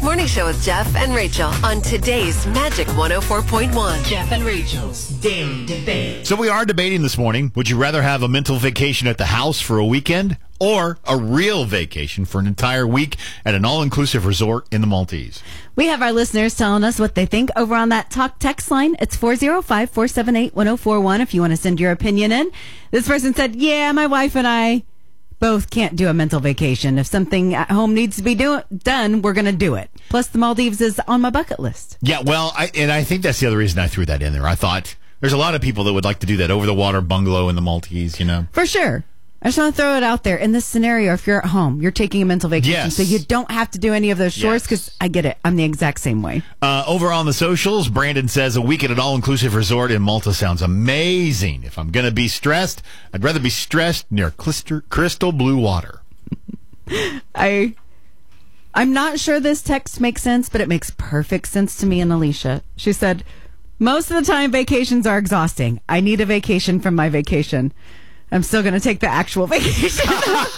Morning Show with Jeff and Rachel on today's Magic 104.1. Jeff and Rachel's Daily Debate. So we are debating this morning. Would you rather have a mental vacation at the house for a weekend or a real vacation for an entire week at an all-inclusive resort in the Maltese? We have our listeners telling us what they think over on that talk text line. It's 405-478-1041 if you want to send your opinion in. This person said, yeah, my wife and I both can't do a mental vacation. If something at home needs to be done, we're going to do it. Plus, the Maldives is on my bucket list. Yeah, well, I think that's the other reason I threw that in there. I thought there's a lot of people that would like to do that over-the-water bungalow in the Maltese, you know. For sure. I just want to throw it out there. In this scenario, if you're at home, you're taking a mental vacation, yes. So you don't have to do any of those chores, because Yes. I get it. I'm the exact same way. Over on the socials, Brandon says a week at an all-inclusive resort in Malta sounds amazing. If I'm going to be stressed, I'd rather be stressed near crystal blue water. I'm not sure this text makes sense, but it makes perfect sense to me and Alicia. She said, most of the time vacations are exhausting. I need a vacation from my vacation. I'm still going to take the actual vacation.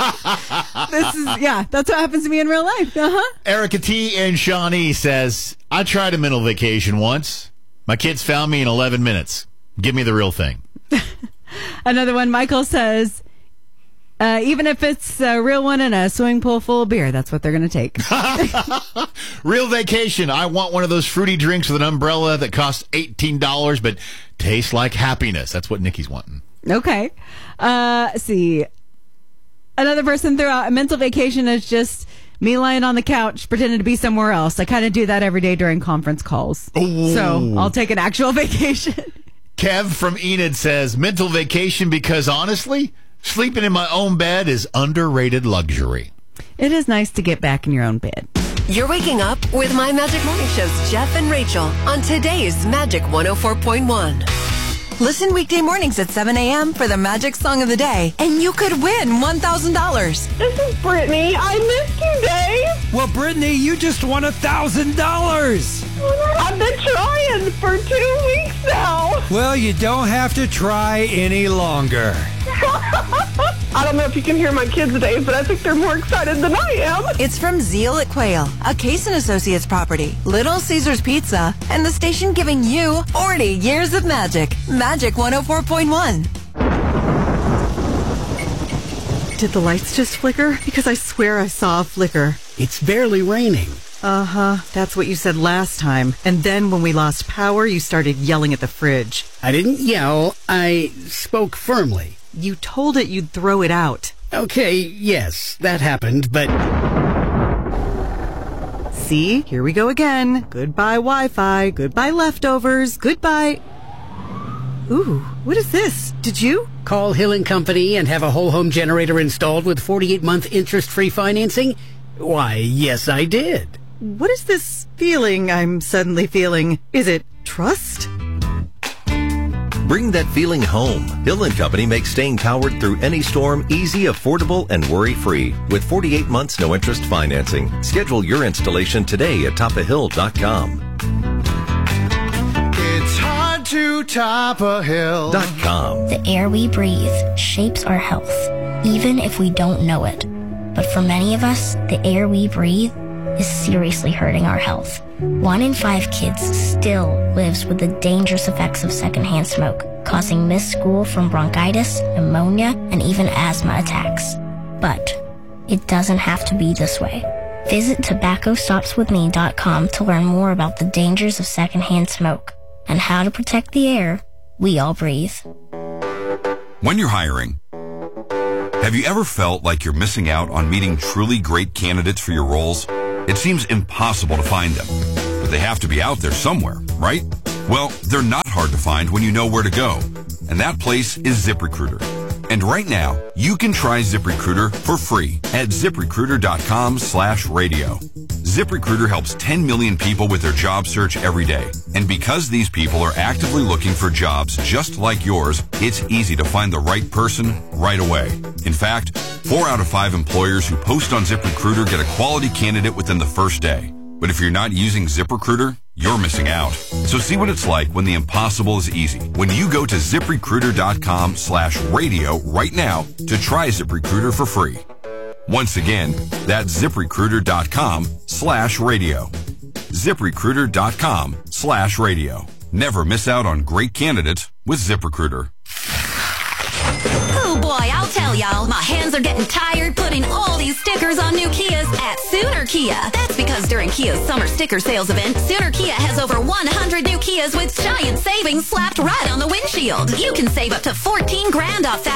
That's what happens to me in real life. Erica T. and Shawnee says, I tried a mental vacation once. My kids found me in 11 minutes. Give me the real thing. Another one, Michael says, even if it's a real one in a swimming pool full of beer, that's what they're going to take. Real vacation. I want one of those fruity drinks with an umbrella that costs $18 but tastes like happiness. That's what Nikki's wanting. Okay. See. Another person threw out a mental vacation is just me lying on the couch pretending to be somewhere else. I kind of do that every day during conference calls. Ooh. So I'll take an actual vacation. Kev from Enid says, mental vacation because honestly, sleeping in my own bed is underrated luxury. It is nice to get back in your own bed. You're waking up with My Magic Morning Show's Jeff and Rachel on today's Magic 104.1. Listen weekday mornings at 7 a.m. for the Magic Song of the Day, and you could win $1,000. This is Brittany. I missed you, Dave. Well, Brittany, you just won $1,000. I've been trying for 2 weeks now. Well, you don't have to try any longer. I don't know if you can hear my kids, Dave, but I think they're more excited than I am. It's from Zeal at Quail, a Case & Associates property, Little Caesars Pizza, and the station giving you 40 years of magic. Magic 104.1. Did the lights just flicker? Because I swear I saw a flicker. It's barely raining. That's what you said last time. And then when we lost power, you started yelling at the fridge. I didn't yell. I spoke firmly. You told it you'd throw it out. Okay, yes, that happened, but... See? Here we go again. Goodbye Wi-Fi. Goodbye leftovers. Goodbye... Ooh, what is this? Did you? Call Hill & Company and have a whole home generator installed with 48-month interest-free financing? Why, yes, I did. What is this feeling I'm suddenly feeling? Is it trust? Bring that feeling home. Hill & Company makes staying powered through any storm easy, affordable, and worry-free with 48 months no-interest financing. Schedule your installation today at topahill.com. It's hard to top a hill. .com. The air we breathe shapes our health, even if we don't know it. But for many of us, the air we breathe is seriously hurting our health. 1 in 5 kids still lives with the dangerous effects of secondhand smoke, causing missed school from bronchitis, pneumonia, and even asthma attacks. But it doesn't have to be this way. Visit tobaccostopswithme.com to learn more about the dangers of secondhand smoke and how to protect the air we all breathe. When you're hiring, have you ever felt like you're missing out on meeting truly great candidates for your roles? It seems impossible to find them, but they have to be out there somewhere, right? Well, they're not hard to find when you know where to go, and that place is ZipRecruiter. And right now, you can try ZipRecruiter for free at ZipRecruiter.com/radio. ZipRecruiter helps 10 million people with their job search every day. And because these people are actively looking for jobs just like yours, it's easy to find the right person right away. In fact, 4 out of 5 employers who post on ZipRecruiter get a quality candidate within the first day. But if you're not using ZipRecruiter, you're missing out. So see what it's like when the impossible is easy. When you go to ZipRecruiter.com/radio right now to try ZipRecruiter for free. Once again, that's ZipRecruiter.com/radio. ZipRecruiter.com/radio. ZipRecruiter.com/radio. Never miss out on great candidates with ZipRecruiter. Oh boy, I'll tell y'all, my hands are getting tired putting all these stickers on new Kias at Sooner Kia. That's because during Kia's summer sticker sales event, Sooner Kia has over 100 new Kias with giant savings slapped right on the windshield. You can save up to $14,000 off that